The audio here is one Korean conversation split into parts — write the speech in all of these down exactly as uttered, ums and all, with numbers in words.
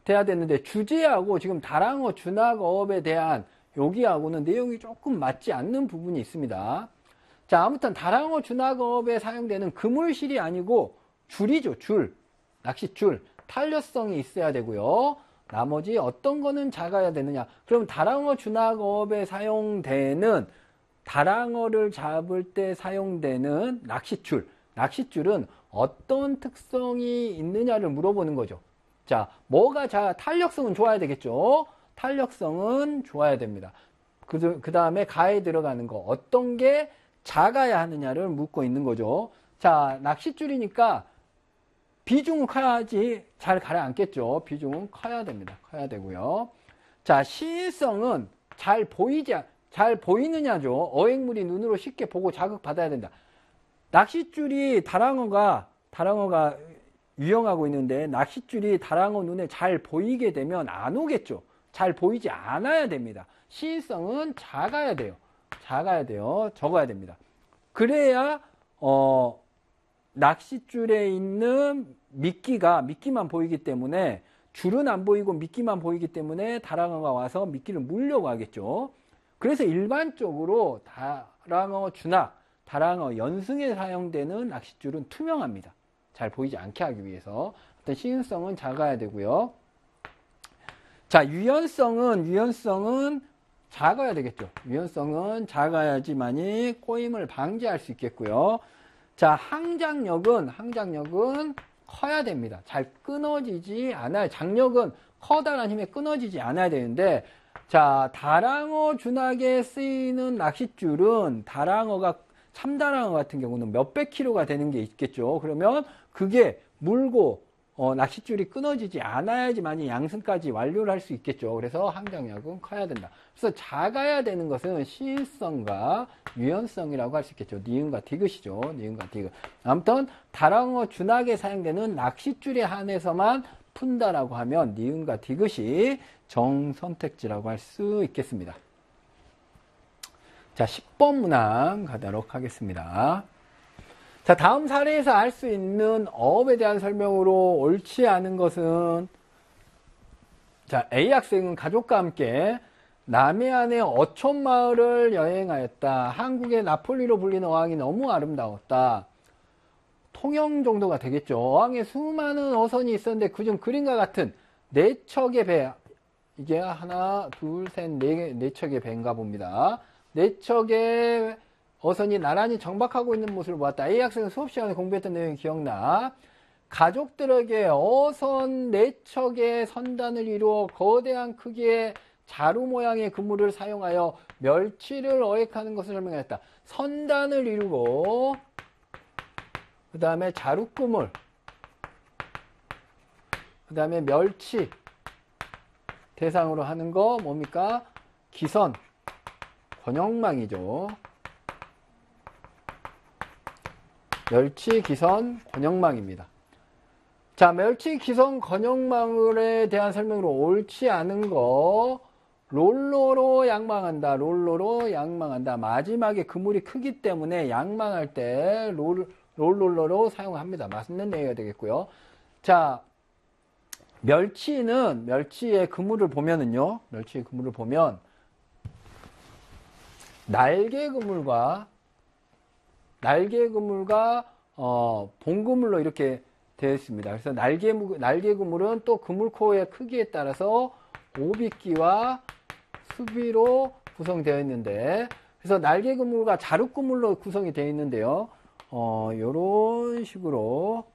돼야 되는데 주제하고 지금 다랑어 준학어업에 대한 여기하고는 내용이 조금 맞지 않는 부분이 있습니다. 자, 아무튼 다랑어 준학어업에 사용되는 그물실이 아니고 줄이죠. 줄. 낚싯줄. 탄력성이 있어야 되고요. 나머지 어떤 거는 작아야 되느냐. 그럼 다랑어 준학어업에 사용되는 다랑어를 잡을 때 사용되는 낚싯줄. 낚싯줄은 어떤 특성이 있느냐를 물어보는 거죠. 자, 뭐가 자, 탄력성은 좋아야 되겠죠. 탄력성은 좋아야 됩니다. 그, 그 다음에 가에 들어가는 거. 어떤 게 작아야 하느냐를 묻고 있는 거죠. 자, 낚싯줄이니까 비중은 커야지 잘 가라앉겠죠. 비중은 커야 됩니다. 커야 되고요. 자, 시인성은 잘 보이지, 잘 보이느냐죠. 어획물이 눈으로 쉽게 보고 자극받아야 된다. 낚싯줄이 다랑어가, 다랑어가 유영하고 있는데 낚싯줄이 다랑어 눈에 잘 보이게 되면 안 오겠죠. 잘 보이지 않아야 됩니다. 시인성은 작아야 돼요. 작아야 돼요. 적어야 됩니다. 그래야, 어, 낚싯줄에 있는 미끼가 미끼만 보이기 때문에 줄은 안 보이고 미끼만 보이기 때문에 다랑어가 와서 미끼를 물려고 하겠죠. 그래서 일반적으로 다랑어 준학, 다랑어 연승에 사용되는 낚싯줄은 투명합니다. 잘 보이지 않게 하기 위해서. 어떤 시인성은 작아야 되고요. 자, 유연성은 유연성은 작아야 되겠죠. 유연성은 작아야지만이 꼬임을 방지할 수 있겠고요. 자, 항장력은, 항장력은 커야 됩니다. 잘 끊어지지 않아요. 장력은 커다란 힘에 끊어지지 않아야 되는데, 자, 다랑어 준학에 쓰이는 낚싯줄은 다랑어가, 참다랑어 같은 경우는 몇백 킬로가 되는 게 있겠죠. 그러면 그게 물고, 어, 낚싯줄이 끊어지지 않아야지만이 양승까지 완료를 할 수 있겠죠. 그래서 항장력은 커야 된다. 그래서 작아야 되는 것은 시인성과 유연성이라고 할 수 있겠죠. 니은과 디귿이죠. 니은과 디귿. 아무튼 다랑어 준학에 사용되는 낚싯줄에 한해서만 푼다라고 하면 니은과 디귿이 정선택지라고 할 수 있겠습니다. 자, 십 번 문항 가도록 하겠습니다. 자, 다음 사례에서 알 수 있는 어업에 대한 설명으로 옳지 않은 것은, 자, A 학생은 가족과 함께 남해안의 어촌마을을 여행하였다. 한국의 나폴리로 불리는 어항이 너무 아름다웠다. 통영 정도가 되겠죠. 어항에 수많은 어선이 있었는데 그중 그림과 같은 네 척의 배, 이게 하나, 둘, 셋, 네, 네 척의 배인가 봅니다. 네 척의 어선이 나란히 정박하고 있는 모습을 보았다. A 학생은 수업 시간에 공부했던 내용이 기억나. 가족들에게 어선 네 척의 선단을 이루어 거대한 크기의 자루 모양의 그물을 사용하여 멸치를 어획하는 것을 설명했다. 선단을 이루고 그 다음에 자루그물, 그 다음에 멸치 대상으로 하는 거 뭡니까? 기선, 권역망이죠. 멸치, 기선, 권역망입니다. 자, 멸치, 기선, 권역망에 대한 설명으로 옳지 않은 거, 롤러로 양망한다. 롤러로 양망한다. 마지막에 그물이 크기 때문에 양망할 때 롤, 롤롤러로 사용합니다. 맞는 내용이 되겠고요. 자, 멸치는, 멸치의 그물을 보면은요, 멸치의 그물을 보면, 날개 그물과, 날개 그물과, 어, 봉그물로 이렇게 되어 있습니다. 그래서 날개, 날개 그물은 또 그물코의 크기에 따라서 오비끼와 수비로 구성되어 있는데, 그래서 날개 그물과 자루 그물로 구성이 되어 있는데요. 어, 요런 식으로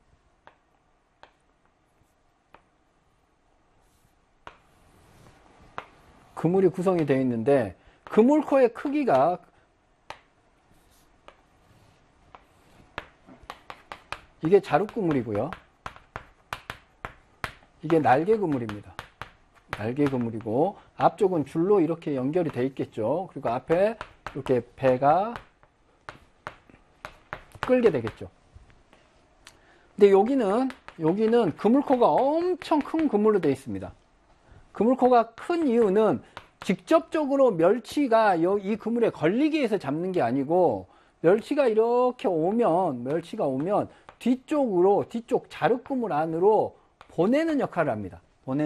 그물이 구성이 되어 있는데, 그물코의 크기가 이게 자루 그물이고요. 이게 날개 그물입니다. 날개 그물이고 앞쪽은 줄로 이렇게 연결이 되어 있겠죠. 그리고 앞에 이렇게 배가 끌게 되겠죠. 근데 여기는 여기는 그물코가 엄청 큰 그물로 되어 있습니다. 그물코가 큰 이유는 직접적으로 멸치가 이 그물에 걸리기 위해서 잡는 게 아니고, 멸치가 이렇게 오면 멸치가 오면 뒤쪽으로 뒤쪽 자루 그물 안으로 보내는 역할을 합니다.